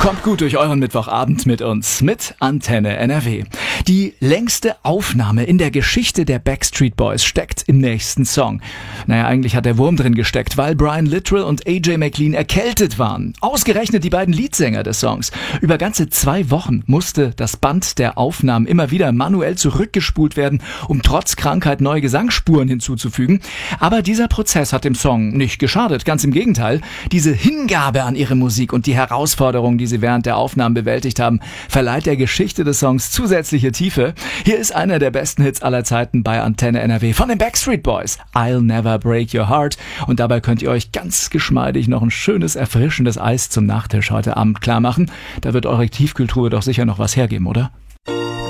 Kommt gut durch euren Mittwochabend mit uns, mit Antenne NRW. Die längste Aufnahme in der Geschichte der Backstreet Boys steckt im nächsten Song. Naja, eigentlich hat der Wurm drin gesteckt, weil Brian Littrell und AJ McLean erkältet waren. Ausgerechnet die beiden Leadsänger des Songs. Über ganze 2 Wochen musste das Band der Aufnahmen immer wieder manuell zurückgespult werden, um trotz Krankheit neue Gesangsspuren hinzuzufügen. Aber dieser Prozess hat dem Song nicht geschadet, ganz im Gegenteil. Diese Hingabe an ihre Musik und die Herausforderungen, die sie während der Aufnahmen bewältigt haben, verleiht der Geschichte des Songs zusätzliche Tiefe. Hier ist einer der besten Hits aller Zeiten bei Antenne NRW von den Backstreet Boys, I'll Never Break Your Heart. Und dabei könnt ihr euch ganz geschmeidig noch ein schönes, erfrischendes Eis zum Nachtisch heute Abend klar machen. Da wird eure Tiefkühltruhe doch sicher noch was hergeben, oder?